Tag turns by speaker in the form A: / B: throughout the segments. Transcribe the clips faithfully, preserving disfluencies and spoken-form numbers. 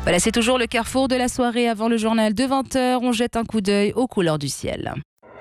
A: Voilà, c'est toujours le carrefour de la soirée avant le journal de vingt heures. On jette un coup d'œil aux couleurs du ciel.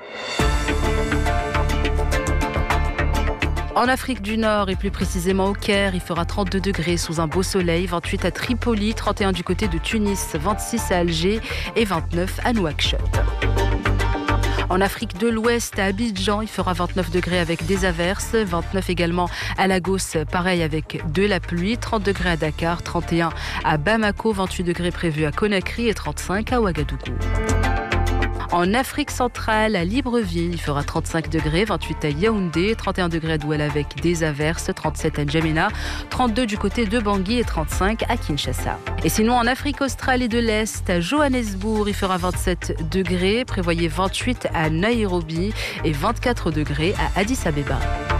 A: En Afrique du Nord et plus précisément au Caire, il fera trente-deux degrés sous un beau soleil, vingt-huit à Tripoli, trente et un du côté de Tunis, vingt-six à Alger et vingt-neuf à Nouakchott. En Afrique de l'Ouest, à Abidjan, il fera vingt-neuf degrés avec des averses, vingt-neuf également à Lagos, pareil avec de la pluie, trente degrés à Dakar, trente et un à Bamako, vingt-huit degrés prévus à Conakry et trente-cinq à Ouagadougou. En Afrique centrale, à Libreville, il fera trente-cinq degrés, vingt-huit à Yaoundé, trente et un degrés à Douala avec des averses, trente-sept à N'Djamena, trente-deux du côté de Bangui et trente-cinq à Kinshasa. Et sinon, en Afrique australe et de l'Est, à Johannesburg, il fera vingt-sept degrés, prévoyez vingt-huit à Nairobi et vingt-quatre degrés à Addis Abeba.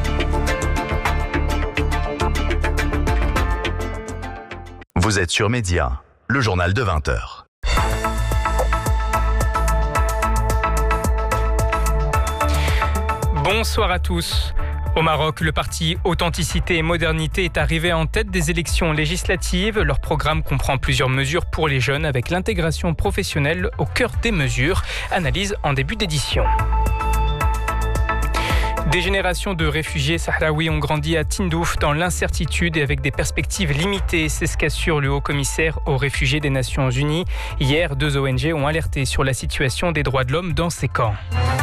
B: Vous êtes sur Média, le journal de vingt heures.
C: Bonsoir à tous. Au Maroc, le parti Authenticité et Modernité est arrivé en tête des élections législatives. Leur programme comprend plusieurs mesures pour les jeunes avec l'intégration professionnelle au cœur des mesures. Analyse en début d'édition. Des générations de réfugiés sahraouis ont grandi à Tindouf dans l'incertitude et avec des perspectives limitées. C'est ce qu'assure le haut-commissaire aux réfugiés des Nations Unies. Hier, deux O N G ont alerté sur la situation des droits de l'homme dans ces camps.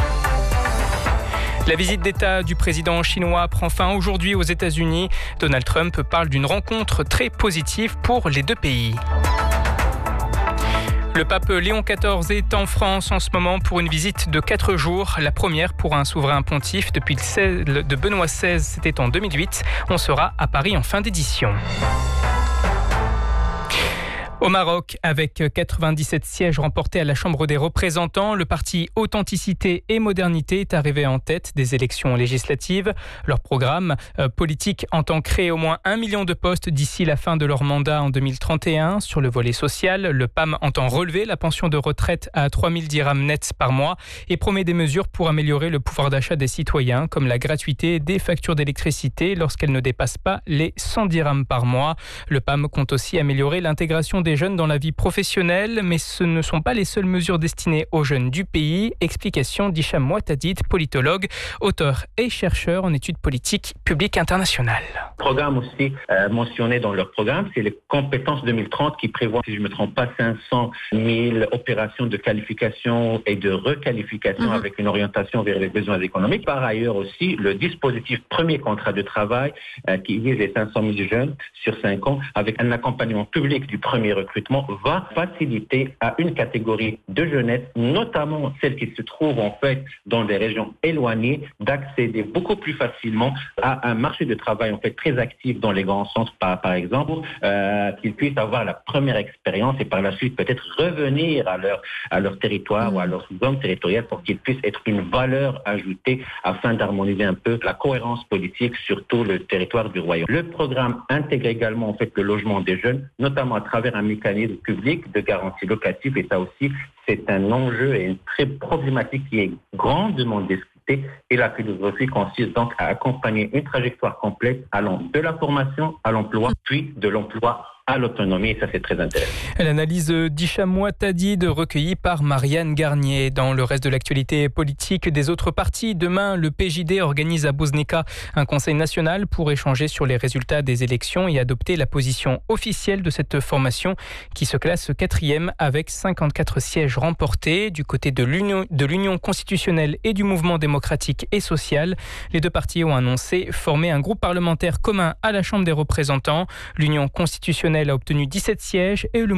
C: La visite d'État du président chinois prend fin aujourd'hui aux États-Unis. Donald Trump parle d'une rencontre très positive pour les deux pays. Le pape Léon quatorze est en France en ce moment pour une visite de quatre jours. La première pour un souverain pontife depuis celle de Benoît seize, c'était en deux mille huit. On sera à Paris en fin d'édition. Au Maroc, avec quatre-vingt-dix-sept sièges remportés à la Chambre des représentants, le parti Authenticité et Modernité est arrivé en tête des élections législatives. Leur programme euh, politique entend créer au moins un million de postes d'ici la fin de leur mandat en deux mille trente et un. Sur le volet social, le P A M entend relever la pension de retraite à trois mille dirhams nets par mois et promet des mesures pour améliorer le pouvoir d'achat des citoyens, comme la gratuité des factures d'électricité lorsqu'elles ne dépassent pas les cent dirhams par mois. Le P A M compte aussi améliorer l'intégration des des jeunes dans la vie professionnelle, mais ce ne sont pas les seules mesures destinées aux jeunes du pays. Explication d'Hicham Mouatadid, politologue, auteur et chercheur en études politiques publiques internationales.
D: Le programme aussi euh, mentionné dans leur programme, c'est les compétences deux mille trente qui prévoit, si je ne me trompe pas, cinq cent mille opérations de qualification et de requalification mmh. avec une orientation vers les besoins économiques. Par ailleurs aussi, le dispositif premier contrat de travail euh, qui vise les cinq cent mille jeunes sur cinq ans avec un accompagnement public du premier recrutement va faciliter à une catégorie de jeunesse, notamment celles qui se trouvent en fait dans des régions éloignées, d'accéder beaucoup plus facilement à un marché de travail en fait très actif dans les grands centres par, par exemple, euh, qu'ils puissent avoir la première expérience et par la suite peut-être revenir à leur, à leur territoire mmh. ou à leur zone territoriale pour qu'ils puissent être une valeur ajoutée afin d'harmoniser un peu la cohérence politique sur tout le territoire du royaume. Le programme intègre également en fait le logement des jeunes, notamment à travers un mécanisme public de garantie locative et ça aussi c'est un enjeu et une très problématique qui est grandement discutée et la philosophie consiste donc à accompagner une trajectoire complète allant de la formation à l'emploi puis de l'emploi à l'autonomie, et ça c'est très intéressant.
C: L'analyse d'Hicham Mouatadid recueillie par Marianne Garnier. Dans le reste de l'actualité politique des autres partis, demain le P J D organise à Bouznika un conseil national pour échanger sur les résultats des élections et adopter la position officielle de cette formation qui se classe quatrième avec cinquante-quatre sièges remportés. Du côté de l'Union, de l'Union constitutionnelle et du mouvement démocratique et social, les deux partis ont annoncé former un groupe parlementaire commun à la Chambre des représentants. L'Union constitutionnelle a obtenu dix-sept sièges et le